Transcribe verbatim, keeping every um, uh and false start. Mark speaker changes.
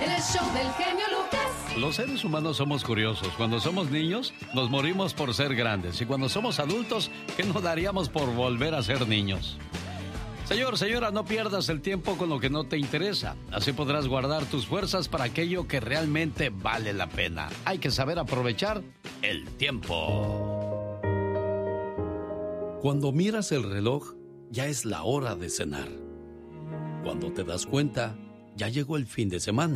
Speaker 1: el show del genio Lucas.
Speaker 2: Los seres humanos somos curiosos. Cuando somos niños, nos morimos por ser grandes. Y cuando somos adultos, ¿qué nos daríamos por volver a ser niños? Señor, señora, no pierdas el tiempo con lo que no te interesa. Así podrás guardar tus fuerzas para aquello que realmente vale la pena. Hay que saber aprovechar el tiempo. Cuando miras el reloj, ya es la hora de cenar. Cuando te das cuenta, ya llegó el fin de semana.